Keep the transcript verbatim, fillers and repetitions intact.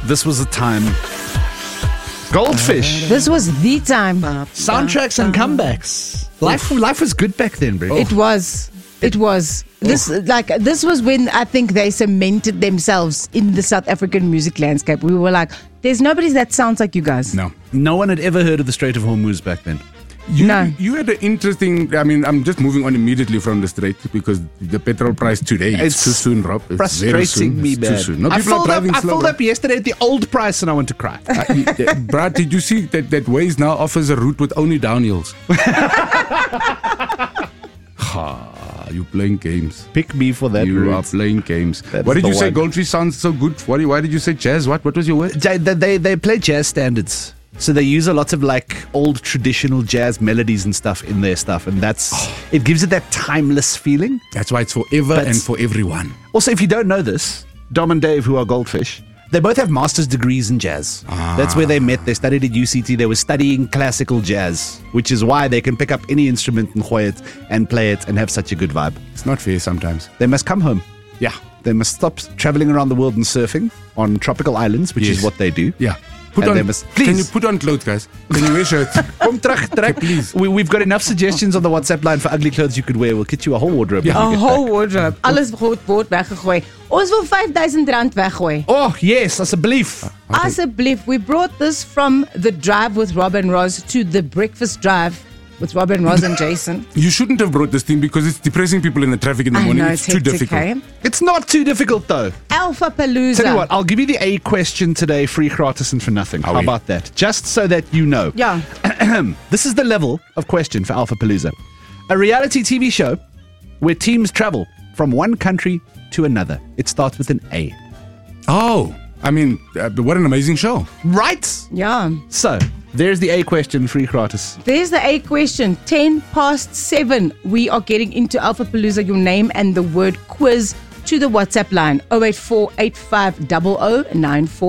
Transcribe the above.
this was a time. Goldfish. This was the time. Soundtracks and comebacks. Life, life was good back then, bro. It was. It was. This like this was when I think they cemented themselves in the South African music landscape. We were like, there's nobody that sounds like you guys. No. No one had ever heard of the Strait of Hormuz back then. You, No. you had an interesting. I mean, I'm just moving on immediately from the Strait because the petrol price today it's, It's too soon, Rob. It's very Frustrating soon. me, it's man. Too soon. No, I people are filled, up, driving I slow. filled bro. up yesterday at the old price and I want to cry. Uh, you- uh, Brad, did you see that, that Waze now offers a route with only downhills? Ha, you playing games. Pick me for that. You route. are playing games. That's What did the you say? one. Goldfish sounds so good. What, why did you say jazz? What? What was your word? They, they, they play jazz standards. So they use a lot of like old traditional jazz melodies and stuff in their stuff. And that's, it gives it that timeless feeling. That's why it's forever But- and for everyone. Also, if you don't know this, Dom and Dave, who are Goldfish, they both have master's degrees in jazz. Ah. That's where they met. They studied at U C T. They were studying classical jazz, which is why they can pick up any instrument and play it and play it and have such a good vibe. It's not fair sometimes. They must come home. Yeah. They must stop traveling around the world and surfing on tropical islands, which Yes. is what they do. Yeah. Put And on, they must- Can you please. put on clothes, guys? Can you wear shirts? Kom terug, trek. Please. We, we've got enough suggestions on the WhatsApp line for ugly clothes you could wear. We'll get you a whole wardrobe. Yeah. when you A get whole back. wardrobe. Alles word word weggegooi. Ons wil five thousand rand weggooi. Oh, yes, that's a belief. Asseblief, we brought this from the drive with Rob and Roz to the breakfast drive with Rob and Roz and Jason. You shouldn't have brought this thing because it's depressing people in the traffic in the I morning. know it's it's too hectic, difficult. eh? It's not too difficult, though. Alpha Palooza. Tell you what, I'll give you the A question today, free gratis and for nothing. How Are we? about that? Just so that you know. Yeah. This is the level of question for Alpha Palooza. A reality T V show where teams travel from one country to another. It starts with an A. Oh, I mean, uh, what an amazing show. Right? Yeah. So, there's the A question, free gratis. There's the A question. ten past seven. We are getting into Alpha Palooza. Your name and the word quiz to the WhatsApp line oh eight four eight five zero zero nine four.